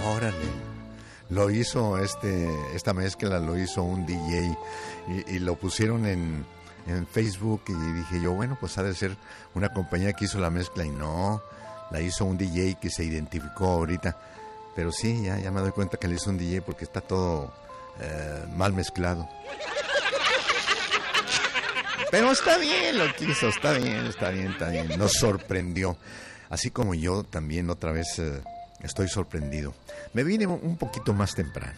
Órale. Lo hizo esta mezcla lo hizo un DJ y lo pusieron en Facebook y dije yo, bueno, pues ha de ser una compañía que hizo la mezcla y no, la hizo un DJ que se identificó ahorita. Pero sí, ya me doy cuenta que le hizo un DJ porque está todo mal mezclado. Pero está bien lo que hizo, está bien. Nos sorprendió. Así como yo también otra vez estoy sorprendido. Me vine un poquito más temprano.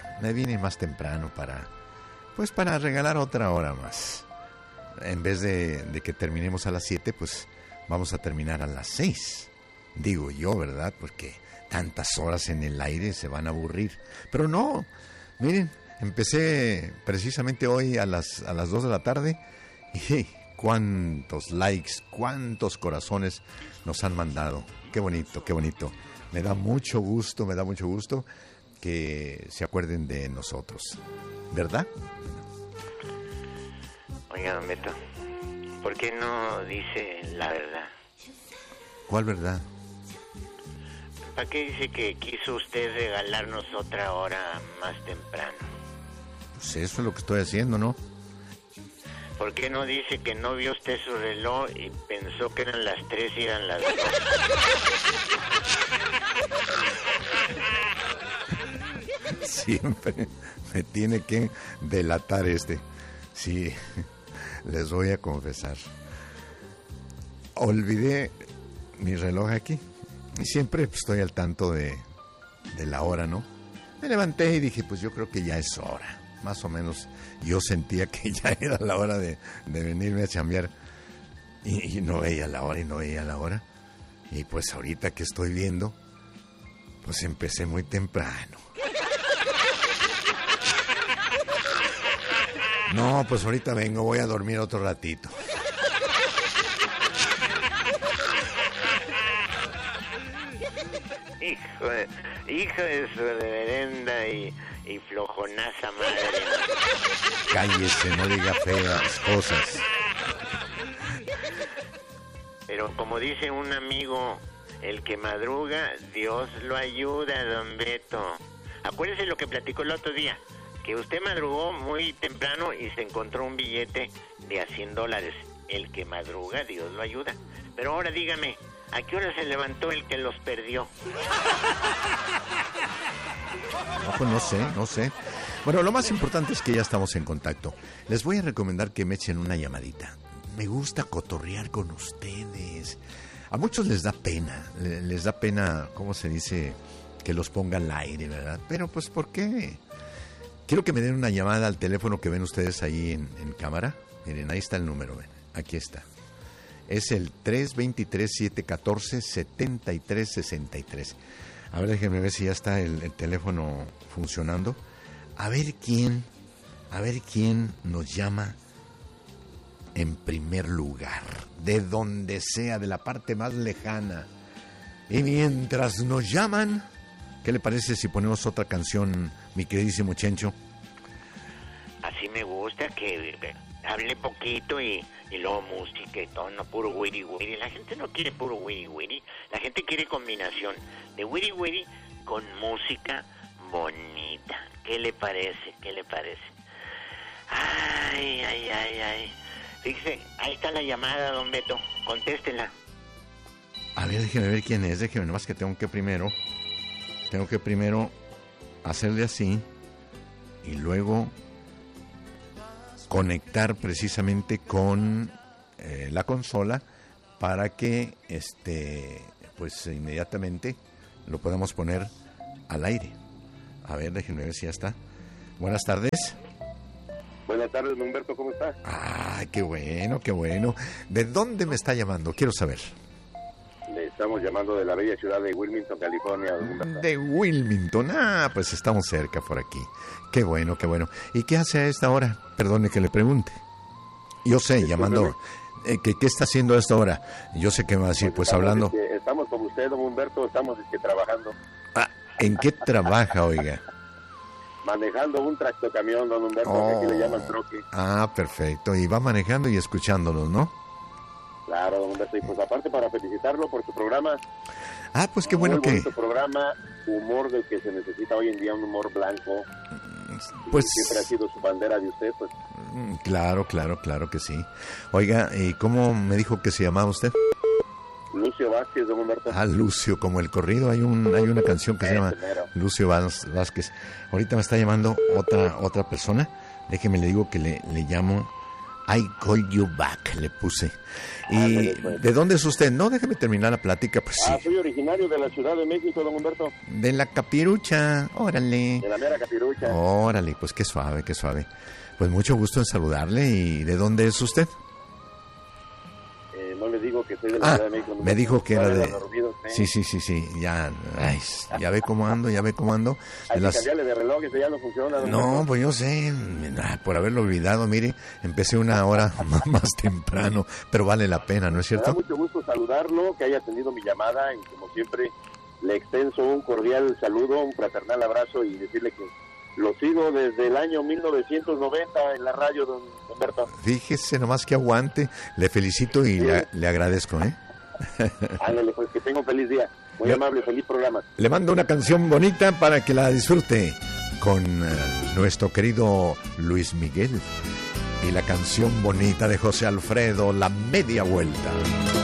para regalar otra hora más. En vez de que terminemos a las 7, pues vamos a terminar a las 6. Digo yo, ¿verdad? Porque tantas horas en el aire se van a aburrir. Pero no, miren, empecé precisamente hoy a las 2 de la tarde y cuántos likes, cuántos corazones nos han mandado. Qué bonito. Me da mucho gusto que se acuerden de nosotros, ¿verdad? Oiga, don Beto, ¿por qué no dice la verdad? ¿Cuál verdad? ¿Para qué dice que quiso usted regalarnos otra hora más temprano? Pues eso es lo que estoy haciendo, ¿no? ¿Por qué no dice que no vio usted su reloj y pensó que eran las 3 y eran las 2? Siempre me tiene que delatar Sí, les voy a confesar. Olvidé mi reloj aquí. Y siempre estoy al tanto de la hora, ¿no? Me levanté y dije, pues yo creo que ya es hora. Más o menos yo sentía que ya era la hora de venirme a chambear. Y no veía la hora. Y pues ahorita que estoy viendo, pues empecé muy temprano. No, pues ahorita vengo, voy a dormir otro ratito. Hijo de su reverenda y flojonaza madre. Cállese, no diga feas cosas. Pero como dice un amigo, el que madruga, Dios lo ayuda, don Beto. Acuérdese lo que platicó el otro día, que usted madrugó muy temprano y se encontró un billete de a $100. El que madruga, Dios lo ayuda. Pero ahora dígame, ¿a qué hora se levantó el que los perdió? No, pues no sé. Bueno, lo más importante es que ya estamos en contacto. Les voy a recomendar que me echen una llamadita. Me gusta cotorrear con ustedes. A muchos les da pena, ¿cómo se dice? Que los ponga al aire, ¿verdad? Pero pues, ¿por qué? Quiero que me den una llamada al teléfono que ven ustedes ahí en cámara. Miren, ahí está el número, ven. Aquí está. Es el 323-714-7363. A ver, déjenme ver si ya está el teléfono funcionando. A ver quién nos llama en primer lugar. De donde sea, de la parte más lejana. Y mientras nos llaman, ¿qué le parece si ponemos otra canción, mi queridísimo Chencho? Así me gusta, que hable poquito y luego música y todo, no puro wiri wiri. La gente no quiere puro wiri wiri, la gente quiere combinación de wiri wiri con música bonita. ¿Qué le parece? Ay. Fíjese, ahí está la llamada, don Beto, contéstela. A ver, déjeme ver quién es, nomás que tengo que primero hacerle así y luego conectar precisamente con la consola para que pues inmediatamente lo podamos poner al aire. A ver, déjenme ver si ya está. Buenas tardes. Buenas tardes, Humberto, ¿cómo estás? Ah, qué bueno. ¿De dónde me está llamando? Quiero saber. Le estamos llamando de la bella ciudad de Wilmington, California. De Wilmington, pues estamos cerca por aquí. Qué bueno. ¿Y qué hace a esta hora? Perdone que le pregunte. Yo sé, llamando. ¿Qué está haciendo a esta hora? Yo sé que me va a decir, pues hablando. Estamos como usted, don Humberto, estamos trabajando. Ah, ¿en qué trabaja, oiga? Manejando un tractocamión, don Humberto, que aquí le llaman troque. Ah, perfecto. Y va manejando y escuchándonos, ¿no? Claro, don Humberto, y pues aparte para felicitarlo por su programa. Ah, pues qué bueno muy que... bonito programa, humor del que se necesita hoy en día, un humor blanco. Pues Siempre ha sido su bandera de usted, pues. claro que sí. Oiga, ¿y cómo me dijo que se llamaba usted? Lucio Vázquez, don Humberto. Ah, Lucio, como el corrido, hay una canción que se llama Lucio Vázquez. Ahorita me está llamando otra persona, déjeme le digo que le llamo I Call You Back, le puse. ¿Y pues. de dónde es usted? No, déjeme terminar la plática, pues sí. Soy originario de la Ciudad de México, don Humberto. De la Capirucha, órale. De la mera Capirucha. Órale, pues qué suave. Pues mucho gusto en saludarle. ¿Y de dónde es usted? No le digo que soy de la Ciudad de México. Me dijo que era de... Sí, ya ve cómo ando. Hay que cambiarle de reloj, que ya no funciona. No, pues yo sé, por haberlo olvidado, mire, empecé una hora más temprano, pero vale la pena, ¿no es cierto? Me da mucho gusto saludarlo, que haya atendido mi llamada y como siempre le extenso un cordial saludo, un fraternal abrazo y decirle que lo sigo desde el año 1990 en la radio, don Humberto. Fíjese nomás que aguante, le felicito y Sí. le agradezco, ¿eh? Ándale, pues que tenga un feliz día. Muy amable, feliz programa. Le mando una canción bonita para que la disfrute con nuestro querido Luis Miguel y la canción bonita de José Alfredo, La Media Vuelta.